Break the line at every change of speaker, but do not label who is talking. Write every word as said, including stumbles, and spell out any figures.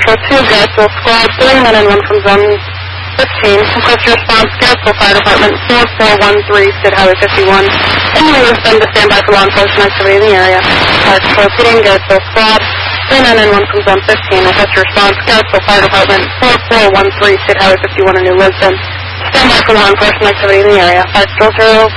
Patrol two, Garrettsville Squad three, nine nine one from Zone fifteen. Request your response, Garrettsville Fire Department four four one three, State Highway fifty-one. Anyone who has been to stand by for law enforcement activity in the area. Fire Patrol two, Garrettsville Squad three nine nine one from Zone fifteen. Request your response, Garrettsville Fire Department four four one three, State Highway fifty-one in New Lisbon. Stand by for law enforcement activity in the area. Fire Patrol zero